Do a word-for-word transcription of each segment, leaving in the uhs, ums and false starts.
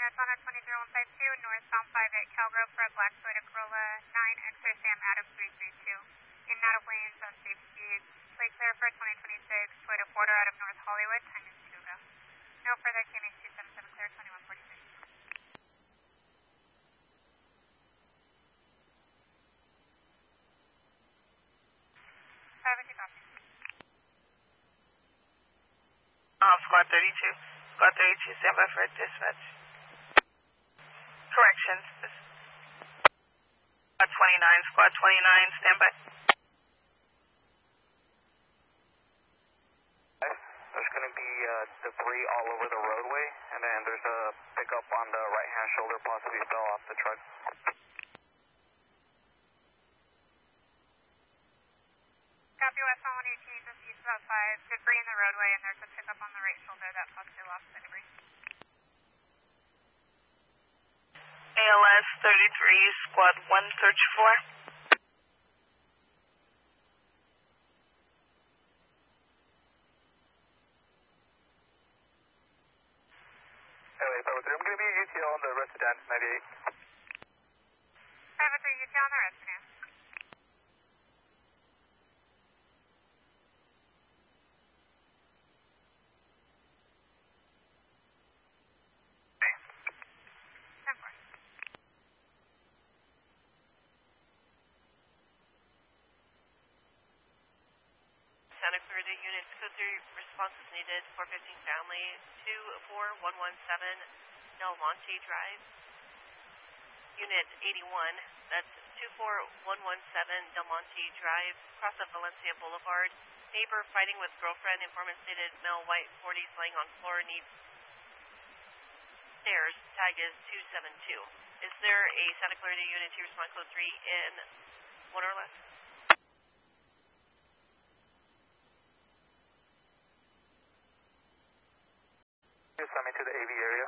Arizona twenty-three one five two, northbound five eight Calgrove for a black Toyota Corolla nine X-ray Sam Adam three three two. In and out of lanes on safe speed. Plate clear for twenty twenty-six, Toyota Porter out of North Hollywood, time is two go. No further K M H two seven seven clear, twenty-one forty-six. seventy copy. Uh, squad thirty-two. Squad thirty-two, stand by for dispatch. Corrections. Squad twenty-nine, squad twenty-nine, stand by. There's going to be uh, debris all over the roadway, and then there's a pickup on the right-hand shoulder, possibly fell off the truck. Copy West one eighteen, just east about five. Debris in the roadway, and there's a pickup on the right shoulder that possibly lost the debris. A L S thirty-three, squad one search four. Anyway, so I'm going to be U T L on the rest of dance ninety-eight. five oh three U T on the rest of dance. Santa Clarita units, code three responses needed, four fifteen family, two four one one seven Del Monte Drive. Unit eighty-one, that's two four one one seven Del Monte Drive, cross of Valencia Boulevard. Neighbor fighting with girlfriend, informant stated male white forties laying on floor, needs stairs, tag is two seven two. Is there a Santa Clarita unit to respond code three in one or less? Just send me to the A V area.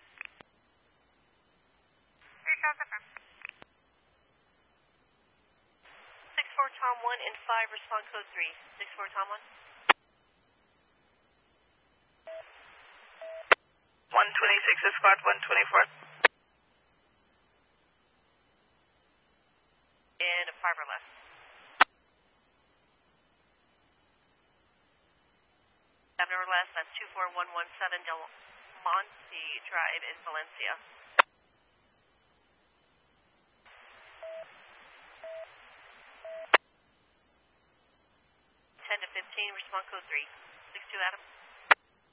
Three shots affirm. six four Tom one and five, respond code three. six four Tom one. one twenty-six is squad one twenty-four. In five or less. Seven or less, that's two four one one seven Del Monte Drive in Valencia. ten to fifteen, respond code three. six two Adam.